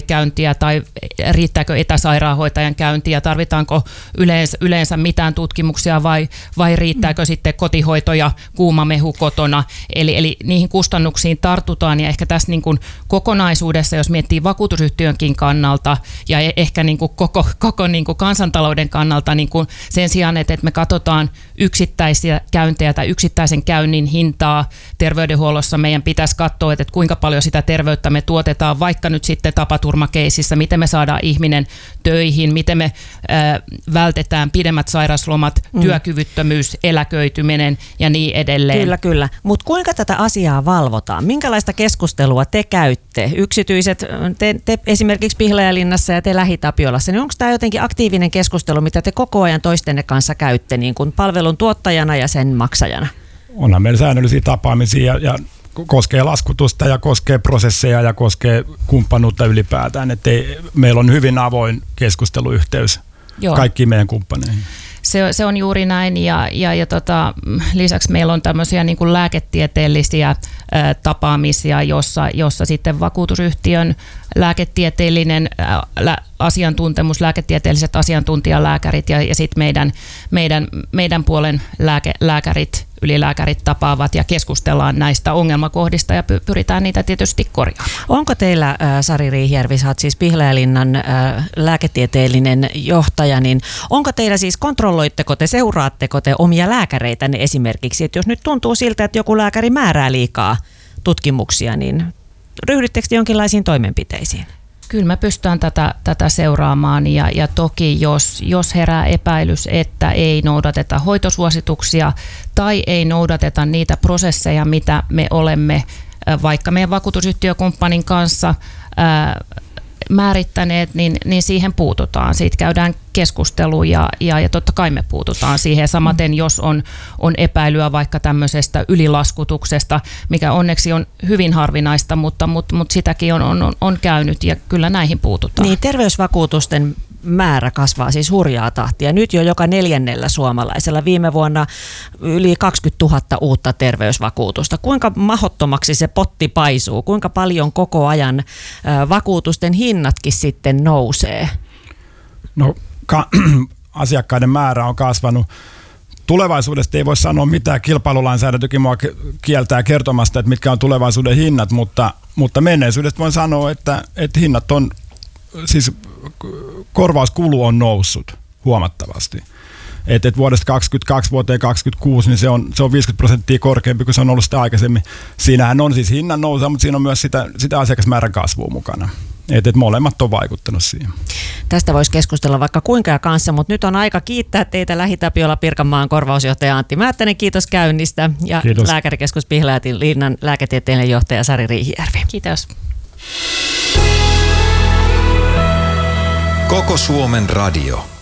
lääkärikäyntiä tai riittääkö etäsairaanhoitajan käyntiä, tarvitaanko yleensä mitään tutkimuksia vai riittääkö sitten kotihoito ja kuuma mehu kotona. Eli niihin kustannuksiin tartutaan ja ehkä tässä niin kuin kokonaisuudessa, jos miettii vakuutusyhtiönkin kannalta ja ehkä niin kuin koko niin kuin kansantalouden kannalta niin kuin sen sijaan, että me katsotaan yksittäisiä käyntejä tai yksittäisen käynnin hintaa terveydenhuollossa, meidän pitäisi katsoa, että kuinka paljon sitä terveyttä me tuotetaan vaikka nyt sitten tapaturmakeisissä, miten me saadaan ihminen töihin, miten me vältetään pidemmät sairaslomat, työkyvyttömyys, eläköityminen ja niin edelleen. Kyllä. Mutta kuinka tätä asiaa valvotaan? Minkälaista keskustelua te käytte? Yksityiset, te esimerkiksi Pihlajalinnassa ja te Lähi-Tapiolassa, niin onko tämä jotenkin aktiivinen keskustelu, mitä te koko ajan toistenne kanssa käytte niin kuin palvelun tuottajana ja sen maksajana? Onhan meillä säännöllisiä tapaamisia ja koskee laskutusta ja koskee prosesseja ja koskee kumppanuutta ylipäätään. Meillä on hyvin avoin keskusteluyhteys kaikkiin meidän kumppaneihin. Se on juuri näin ja lisäksi meillä on tämmöisiä niin kuin lääketieteellisiä tapaamisia, jossa sitten vakuutusyhtiön lääketieteellinen asiantuntemus, lääketieteelliset asiantuntijalääkärit ja sitten meidän puolen lääkärit, ylilääkärit tapaavat ja keskustellaan näistä ongelmakohdista ja pyritään niitä tietysti korjaamaan. Onko teillä, Sari Riihijärvi, sä oot siis Pihlajalinnan lääketieteellinen johtaja, niin onko teillä siis, kontrolloitteko te, seuraatteko te omia lääkäreitänne esimerkiksi, että jos nyt tuntuu siltä, että joku lääkäri määrää liikaa tutkimuksia, niin ryhdyttekö jonkinlaisiin toimenpiteisiin? Kyllä me pystytään tätä seuraamaan ja toki jos herää epäilys, että ei noudateta hoitosuosituksia tai ei noudateta niitä prosesseja, mitä me olemme vaikka meidän vakuutusyhtiökumppanin kanssa määrittäneet, niin siihen puututaan. Siitä käydään keskustelua ja totta kai me puututaan siihen. Samaten jos on epäilyä vaikka tämmöisestä ylilaskutuksesta, mikä onneksi on hyvin harvinaista, mutta sitäkin on käynyt ja kyllä näihin puututaan. Niin, terveysvakuutusten määrä kasvaa siis hurjaa tahtia. Nyt jo joka 4. suomalaisella. Viime vuonna yli 20 000 uutta terveysvakuutusta. Kuinka mahdottomaksi se potti paisuu? Kuinka paljon koko ajan vakuutusten hinnatkin sitten nousee? No, asiakkaiden määrä on kasvanut. Tulevaisuudesta ei voi sanoa mitään. Kilpailulainsäädäntökin mua kieltää kertomasta, että mitkä on tulevaisuuden hinnat, mutta menneisyydestä voin sanoa, että hinnat on, siis korvauskulu on noussut huomattavasti. Et vuodesta 2022 vuoteen 2026 niin se on 50% korkeampi kuin se on ollut sitä aikaisemmin. Siinähän on siis hinnan nousua, mutta siinä on myös sitä asiakasmäärän kasvua mukana. Et molemmat on vaikuttanut siihen. Tästä voisi keskustella vaikka kuinka kanssa, mutta nyt on aika kiittää teitä Lähi-Tapiola Pirkanmaan korvausjohtaja Antti Määttänen. Kiitos käynnistä. Ja kiitos. Lääkärikeskus Pihlajalinnan lääketieteellinen johtaja Sari Riihijärvi. Kiitos. Koko Suomen radio.